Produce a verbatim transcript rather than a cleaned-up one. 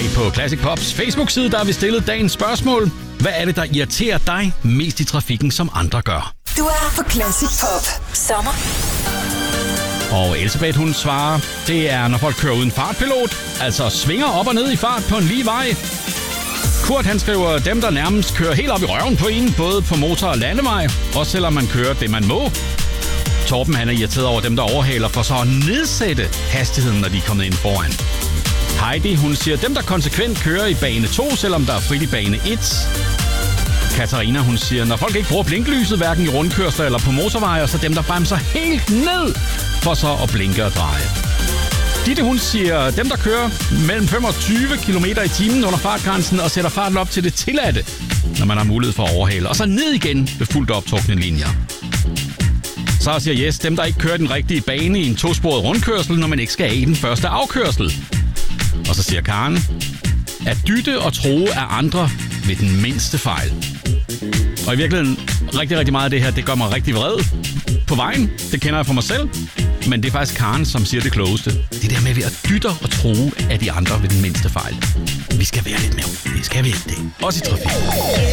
dag på Classic Pops Facebook-side, der har vi stillet dagens spørgsmål. Hvad er det, der irriterer dig mest i trafikken, som andre gør? Du er på Classic Pop. Sommer. Og Elisabeth, hun svarer, det er, når folk kører uden fartpilot, altså svinger op og ned i fart på en lige vej. Kurt, han skriver, dem, der nærmest kører helt op i røven på en, både på motor- og landevej, også selvom man kører det, man må. Torben, han er irriteret over dem, der overhaler for så at nedsætte hastigheden, når de er kommet ind foran. Heidi, hun siger, dem, der konsekvent kører i bane to, selvom der er frit i bane et. Katarina, hun siger, når folk ikke bruger blinklyset, hverken i rundkørsler eller på motorveje, så dem, der bremser helt ned, for så at blinke og dreje. Ditte, hun siger, dem, der kører mellem femogtyve kilometer i timen under fartgrænsen og sætter farten op til det tilladte, når man har mulighed for at overhale, og så ned igen ved fuldt optrukne linjer. Så siger Jes, dem, der ikke kører den rigtige bane i en tosporet rundkørsel, når man ikke skal af i den første afkørsel. Og så siger Karen, at dytte og tro af andre ved den mindste fejl. Og i virkeligheden, rigtig, rigtig meget af det her, det gør mig rigtig vred på vejen. Det kender jeg fra mig selv. Men det er faktisk Karen, som siger det klogeste. Det der med at dytte og tro af de andre ved den mindste fejl. Vi skal være lidt mere. Det skal vi ikke det. Også i trafik.